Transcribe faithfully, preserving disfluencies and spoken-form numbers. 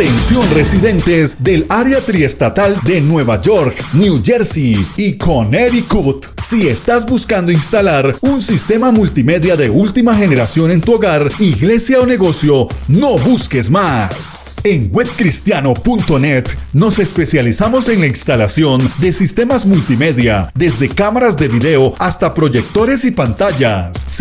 Atención residentes del área triestatal de Nueva York, New Jersey y Connecticut. Si estás buscando instalar un sistema multimedia de última generación en tu hogar, iglesia o negocio, no busques más. En web cristiano punto net nos especializamos en la instalación de sistemas multimedia, desde cámaras de video hasta proyectores y pantallas.